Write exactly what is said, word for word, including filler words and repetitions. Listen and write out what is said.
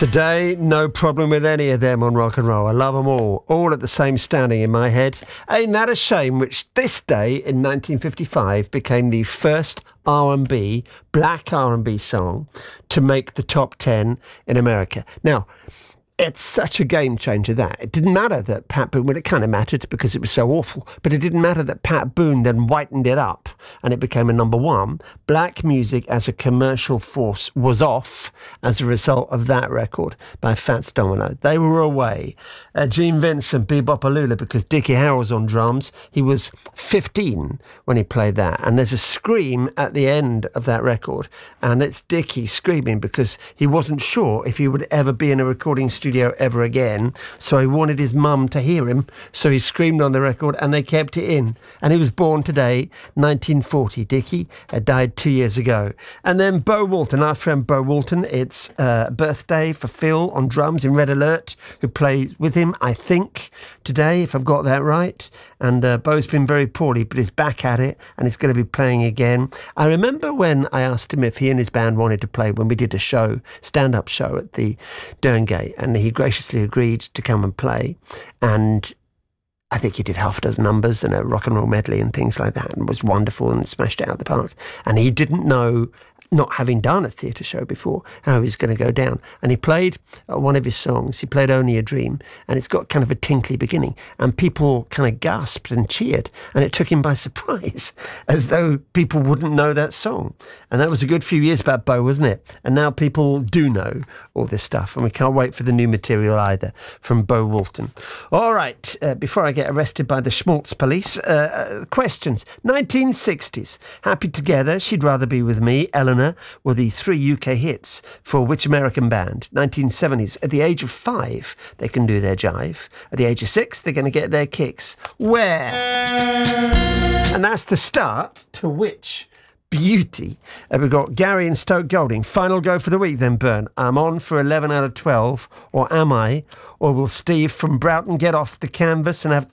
Today, no problem with any of them on rock and roll. I love them all, all at the same standing in my head. Ain't That a Shame, which this day in nineteen fifty-five became the first R and B, black R and B song to make the top ten in America. Now, it's such a game changer that it didn't matter that Pat Boone, well, it kind of mattered because it was so awful, but it didn't matter that Pat Boone then whitened it up and it became a number one. Black music as a commercial force was off as a result of that record by Fats Domino. They were away. Uh, Gene Vincent, Bebop Alula, because Dickie Harrell's on drums. He was fifteen when he played that. And there's a scream at the end of that record. And it's Dickie screaming because he wasn't sure if he would ever be in a recording studio ever again, so he wanted his mum to hear him, so he screamed on the record and they kept it in. And he was born today, nineteen forty. Dickie uh, died two years ago. And then Bo Walton, our friend Bo Walton, it's uh, birthday for Phil on drums in Red Alert, who plays with him, I think, today, if I've got that right. And uh, Bo's been very poorly, but he's back at it and he's going to be playing again. I remember when I asked him if he and his band wanted to play when we did a show, stand-up show at the Derngate, and he graciously agreed to come and play. And I think he did half a dozen numbers and a rock and roll medley and things like that, and was wonderful and smashed it out of the park. And he didn't know, not having done a theatre show before, how he was going to go down. And he played uh, one of his songs. He played Only a Dream, and it's got kind of a tinkly beginning. And people kind of gasped and cheered, and it took him by surprise, as though people wouldn't know that song. And that was a good few years back, Bo, wasn't it? And now people do know all this stuff, and we can't wait for the new material either from Bo Walton. All right, uh, before I get arrested by the Schmaltz police, uh, uh, questions. nineteen sixties, Happy Together, She'd Rather Be With Me, Eleanor, were the three U K hits for which American band? nineteen seventies, at the age of five, they can do their jive. At the age of six, they're going to get their kicks. Where? And that's the start to which beauty. Uh, we've got Gary and Stoke Golding. Final go for the week then, Bern. I'm on for eleven out of twelve, or am I? Or will Steve from Broughton get off the canvas and have